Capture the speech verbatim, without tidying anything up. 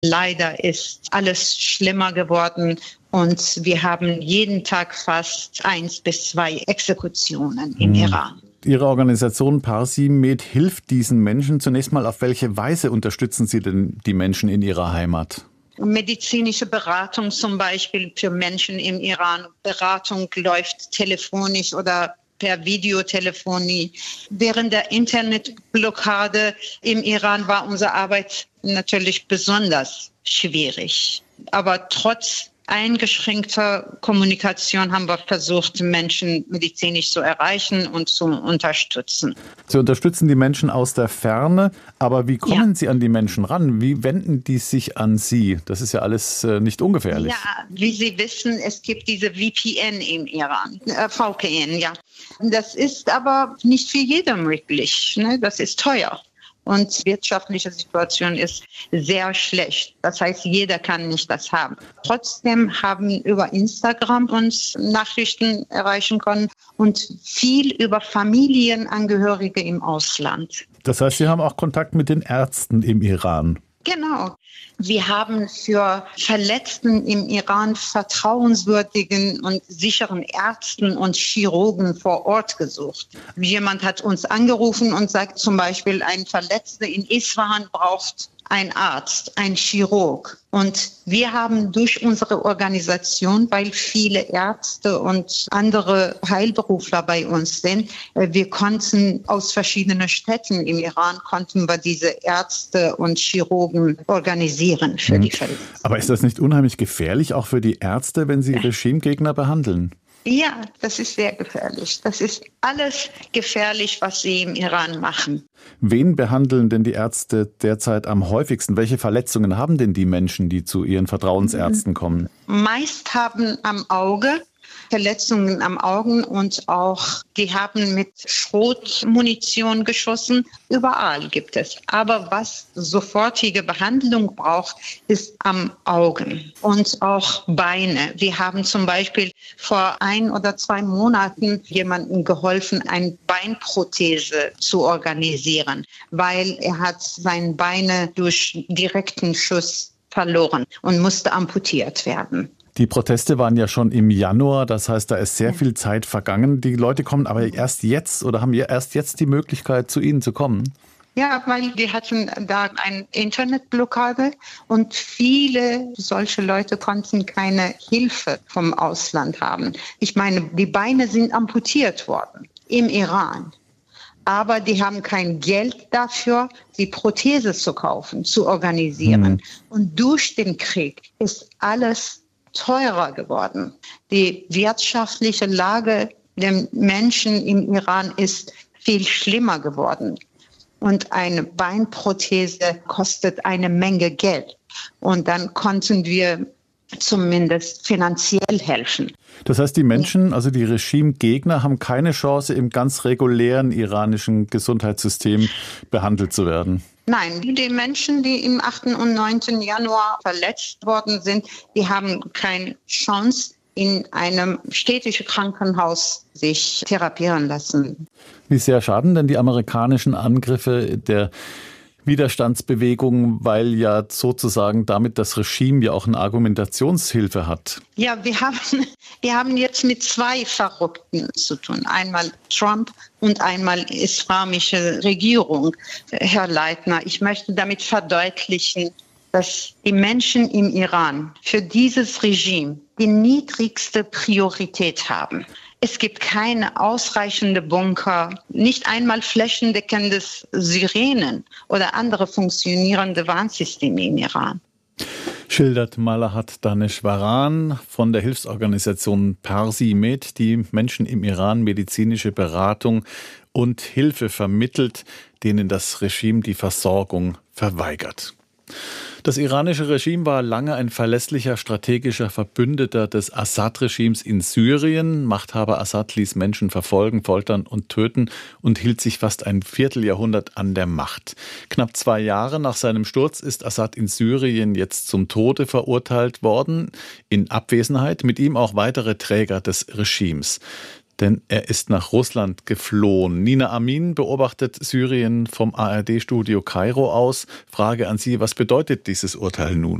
Leider ist alles schlimmer geworden und wir haben jeden Tag fast eins bis zwei Exekutionen im hm. Iran. Ihre Organisation Parsi Med hilft diesen Menschen. Zunächst mal, auf welche Weise unterstützen Sie denn die Menschen in ihrer Heimat? Medizinische Beratung zum Beispiel für Menschen im Iran. Beratung läuft telefonisch oder per Videotelefonie. Während der Internetblockade im Iran war unsere Arbeit natürlich besonders schwierig. Aber trotz eingeschränkter Kommunikation haben wir versucht, Menschen medizinisch zu erreichen und zu unterstützen. Sie unterstützen die Menschen aus der Ferne, aber wie kommen ja. Sie an die Menschen ran? Wie wenden die sich an Sie? Das ist ja alles äh, nicht ungefährlich. Ja, wie Sie wissen, es gibt diese V P N im Iran, äh, V P N, ja. Das ist aber nicht für jeden möglich, ne? Das ist teuer. Und die wirtschaftliche Situation ist sehr schlecht. Das heißt, jeder kann nicht das haben. Trotzdem haben über Instagram uns Nachrichten erreichen können und viel über Familienangehörige im Ausland. Das heißt, Sie haben auch Kontakt mit den Ärzten im Iran? Genau. Wir haben für Verletzten im Iran vertrauenswürdigen und sicheren Ärzten und Chirurgen vor Ort gesucht. Jemand hat uns angerufen und sagt zum Beispiel, ein Verletzter in Isfahan braucht ein Arzt, ein Chirurg. Und wir haben durch unsere Organisation, weil viele Ärzte und andere Heilberufler bei uns sind, wir konnten aus verschiedenen Städten im Iran, konnten wir diese Ärzte und Chirurgen organisieren für hm. die Fälle. Aber ist das nicht unheimlich gefährlich, auch für die Ärzte, wenn sie ja. Regimegegner behandeln? Ja, das ist sehr gefährlich. Das ist alles gefährlich, was sie im Iran machen. Wen behandeln denn die Ärzte derzeit am häufigsten? Welche Verletzungen haben denn die Menschen, die zu ihren Vertrauensärzten kommen? Meist haben am Auge Verletzungen am Augen und auch, die haben mit Schrotmunition geschossen. Überall gibt es. Aber was sofortige Behandlung braucht, ist am Augen und auch Beine. Wir haben zum Beispiel vor ein oder zwei Monaten jemandem geholfen, eine Beinprothese zu organisieren, weil er hat seine Beine durch direkten Schuss verloren und musste amputiert werden. Die Proteste waren ja schon im Januar, das heißt, da ist sehr viel Zeit vergangen. Die Leute kommen aber erst jetzt oder haben ja erst jetzt die Möglichkeit, zu Ihnen zu kommen? Ja, weil die hatten da eine Internetblockade und viele solche Leute konnten keine Hilfe vom Ausland haben. Ich meine, die Beine sind amputiert worden im Iran. Aber die haben kein Geld dafür, die Prothese zu kaufen, zu organisieren. Hm. Und durch den Krieg ist alles teurer geworden. Die wirtschaftliche Lage der Menschen im Iran ist viel schlimmer geworden. Und eine Beinprothese kostet eine Menge Geld. Und dann konnten wir zumindest finanziell helfen. Das heißt, die Menschen, also die Regimegegner, haben keine Chance, im ganz regulären iranischen Gesundheitssystem behandelt zu werden? Nein, die Menschen, die im achten und neunten Januar verletzt worden sind, die haben keine Chance, in einem städtischen Krankenhaus sich therapieren lassen. Wie sehr schaden denn die amerikanischen Angriffe der Widerstandsbewegung, weil ja sozusagen damit das Regime ja auch eine Argumentationshilfe hat? Ja, wir haben, wir haben jetzt mit zwei Verrückten zu tun. Einmal Trump und einmal islamische Regierung. Herr Leitner, ich möchte damit verdeutlichen, dass die Menschen im Iran für dieses Regime die niedrigste Priorität haben. Es gibt keine ausreichende Bunker, nicht einmal flächendeckende Sirenen oder andere funktionierende Warnsysteme im Iran. Schildert Malahat Daneshvaran von der Hilfsorganisation Parsi Med, die Menschen im Iran medizinische Beratung und Hilfe vermittelt, denen das Regime die Versorgung verweigert. Das iranische Regime war lange ein verlässlicher strategischer Verbündeter des Assad-Regimes in Syrien. Machthaber Assad ließ Menschen verfolgen, foltern und töten und hielt sich fast ein Vierteljahrhundert an der Macht. Knapp zwei Jahre nach seinem Sturz ist Assad in Syrien jetzt zum Tode verurteilt worden, in Abwesenheit, mit ihm auch weitere Träger des Regimes. denn er ist nach Russland geflohen. Nina Amin beobachtet Syrien vom A R D-Studio Kairo aus. Frage an Sie, was bedeutet dieses Urteil nun?